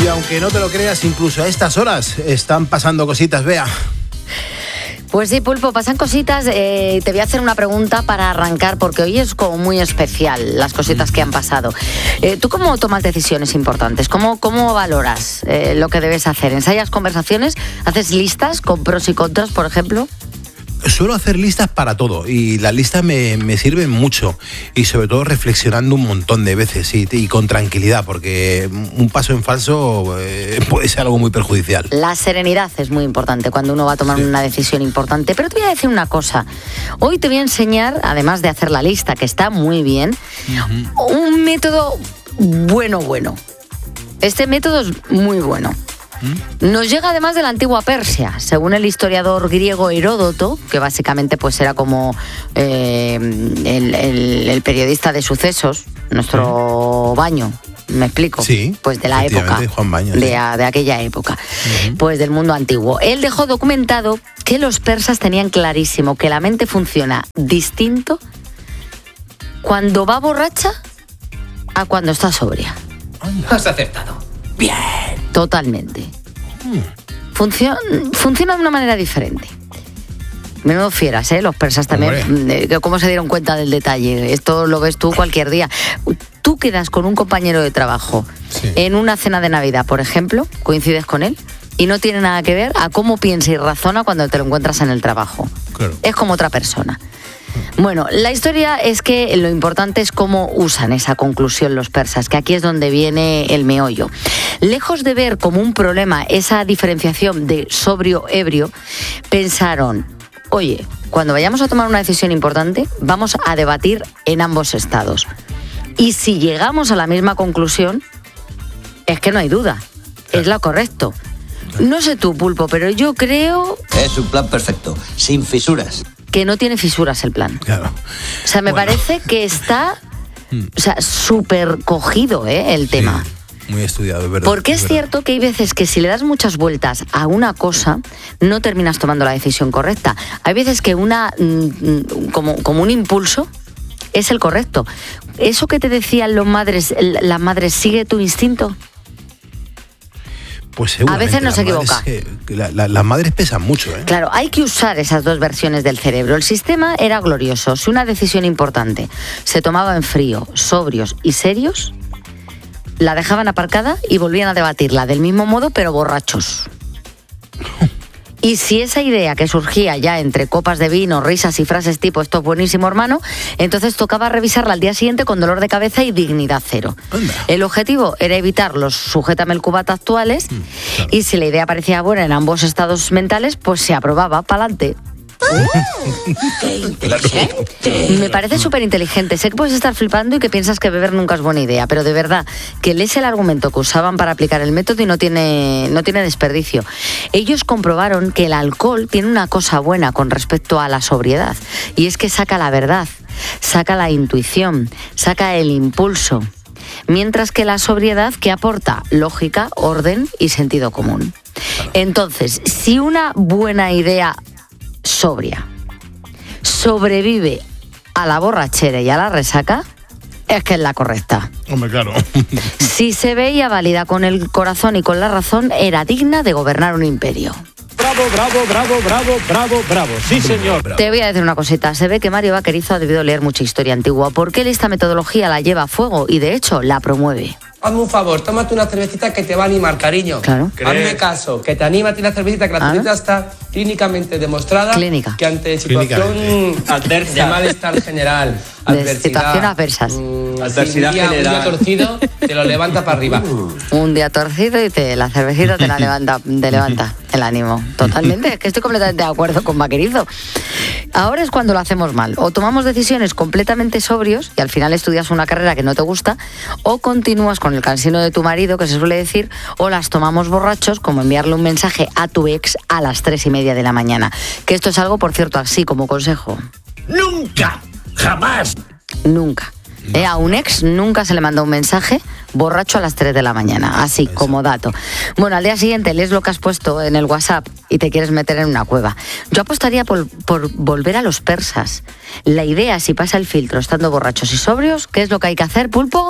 Y aunque no te lo creas, incluso a estas horas están pasando cositas, Bea. Pues sí, Pulpo, pasan cositas. Te voy a hacer una pregunta para arrancar, porque hoy es como muy especial las cositas que han pasado. ¿Tú cómo tomas decisiones importantes? ¿Cómo valoras lo que debes hacer? ¿Ensayas conversaciones? ¿Haces listas con pros y contras, por ejemplo? Suelo hacer listas para todo y las listas me sirven mucho y sobre todo reflexionando un montón de veces y con tranquilidad, porque un paso en falso puede ser algo muy perjudicial. La serenidad es muy importante cuando uno va a tomar una decisión importante. Pero te voy a decir una cosa. Hoy te voy a enseñar, además de hacer la lista, que está muy bien, un método bueno. Este método es muy bueno. Nos llega además de la antigua Persia, según el historiador griego Heródoto, que básicamente pues era como el periodista de sucesos, nuestro Baño, ¿me explico? Sí, pues de la época, Juan Baño, de aquella época, pues del mundo antiguo. Él dejó documentado que los persas tenían clarísimo que la mente funciona distinto cuando va borracha a cuando está sobria. Has acertado. Bien. Totalmente. Funciona de una manera diferente. Menudo fieras, los persas también. ¿Cómo se dieron cuenta del detalle? Esto lo ves tú cualquier día. Tú quedas con un compañero de trabajo en una cena de Navidad, por ejemplo, coincides con él y no tiene nada que ver a cómo piensa y razona cuando te lo encuentras en el trabajo. Claro. Es como otra persona. Bueno, la historia es que lo importante es cómo usan esa conclusión los persas, que aquí es donde viene el meollo. Lejos de ver como un problema esa diferenciación de sobrio-ebrio, pensaron, oye, cuando vayamos a tomar una decisión importante, vamos a debatir en ambos estados. Y si llegamos a la misma conclusión, es que no hay duda, es lo correcto. No sé tú, Pulpo, pero yo creo... Es un plan perfecto, sin fisuras. Que no tiene fisuras el plan. Claro. O sea, me parece que está súper cogido el tema. Muy estudiado, es verdad. Porque es cierto que hay veces que si le das muchas vueltas a una cosa, no terminas tomando la decisión correcta. Hay veces que como un impulso es el correcto. Eso que te decían las madres, ¿sigue tu instinto? Pues seguramente. A veces no se equivoca. Las madres pesan mucho, ¿eh? Claro, hay que usar esas dos versiones del cerebro. El sistema era glorioso. Si una decisión importante se tomaba en frío, sobrios y serios, la dejaban aparcada y volvían a debatirla del mismo modo, pero borrachos. Y si esa idea que surgía ya entre copas de vino, risas y frases tipo esto es buenísimo, hermano, entonces tocaba revisarla al día siguiente con dolor de cabeza y dignidad cero. Anda. El objetivo era evitar los sujétame el cubata actuales, claro. Y si la idea parecía buena en ambos estados mentales, pues se aprobaba, pa'lante. ¡Qué inteligente! Me parece súper inteligente. Sé que puedes estar flipando y que piensas que beber nunca es buena idea, pero de verdad que lees el argumento que usaban para aplicar el método y no tiene desperdicio. Ellos comprobaron que el alcohol tiene una cosa buena con respecto a la sobriedad, y es que saca la verdad, saca la intuición, saca el impulso, mientras que la sobriedad que aporta lógica, orden y sentido común. Entonces, si una buena idea sobria sobrevive a la borrachera y a la resaca, es que es la correcta. Hombre, claro. Si se veía válida con el corazón y con la razón, era digna de gobernar un imperio. Bravo. Sí, señor. Te voy a decir una cosita. Se ve que Mario Vaquerizo ha debido leer mucha historia antigua, porque él esta metodología la lleva a fuego y de hecho la promueve. Hazme un favor, tómate una cervecita que te va a animar, cariño. Claro. Hazme caso, que te anima a ti la cervecita, que la cervecita está clínicamente demostrada. Clínica. Que ante situación adversa, de malestar general, De situación adversas. Adversidad general. Un día torcido, te lo levanta para arriba. Un día torcido y la cervecita te levanta el ánimo. Totalmente, es que estoy completamente de acuerdo con Vaquerizo. Ahora es cuando lo hacemos mal. O tomamos decisiones completamente sobrios y al final estudias una carrera que no te gusta, o continúas con el cansino de tu marido, que se suele decir, o las tomamos borrachos, como enviarle un mensaje a tu ex a las 3:30 de la mañana. Que esto es algo, por cierto, así como consejo. ¡Nunca! ¡Jamás! Nunca. A un ex nunca se le manda un mensaje borracho a las 3 de la mañana, así como dato. Bueno, al día siguiente lees lo que has puesto en el WhatsApp y te quieres meter en una cueva. Yo apostaría por volver a los persas. La idea, si pasa el filtro estando borrachos y sobrios, ¿qué es lo que hay que hacer, Pulpo?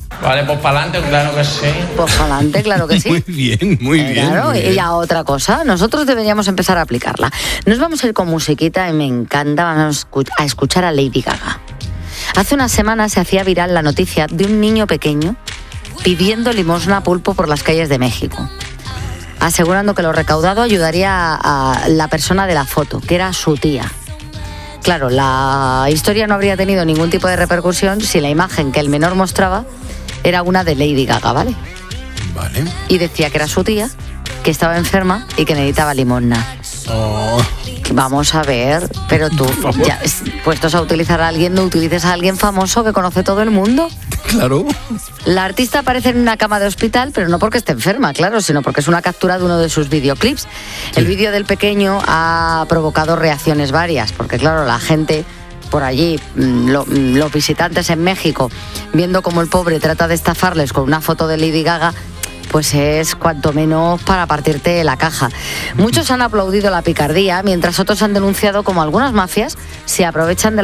Vale, pues para adelante, claro que sí. Pues para adelante, claro que sí. Muy bien, muy bien. Claro, muy bien. y ya otra cosa, nosotros deberíamos empezar a aplicarla. Nos vamos a ir con musiquita y me encanta, vamos a escuchar a Lady Gaga. Hace unas semanas se hacía viral la noticia de un niño pequeño pidiendo limosna a pulpo por las calles de México, asegurando que lo recaudado ayudaría a la persona de la foto, que era su tía. Claro, la historia no habría tenido ningún tipo de repercusión si la imagen que el menor mostraba era una de Lady Gaga, ¿vale? Vale. Y decía que era su tía, que estaba enferma y que necesitaba limosna. Oh, Vamos a ver, pero tú, Por favor. ya puestos a utilizar a alguien, no utilices a alguien famoso que conoce todo el mundo. claro. La artista aparece en una cama de hospital, pero no porque esté enferma, claro, sino porque es una captura de uno de sus videoclips. El vídeo del pequeño ha provocado reacciones varias, porque claro, la gente por allí, los visitantes en México, viendo cómo el pobre trata de estafarles con una foto de Lady Gaga, pues es cuanto menos para partirte la caja. Muchos han aplaudido la picardía, mientras otros han denunciado cómo algunas mafias se aprovechan de la